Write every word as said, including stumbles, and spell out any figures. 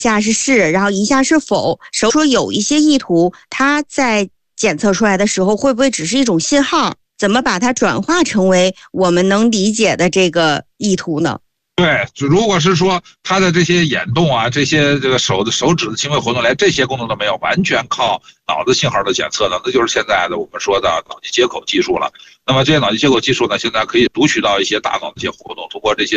下是是，然后一下是否。手说有一些意图，它在检测出来的时候，会不会只是一种信号？怎么把它转化成为我们能理解的这个意图呢？ 对，如果是说他的这些眼动啊，这些这个手的手指的轻微活动，连这些功能都没有，完全靠脑子信号的检测呢，那就是现在的我们说的脑机接口技术了。那么这些脑机接口技术呢，现在可以读取到一些大脑的一些活动，通过这些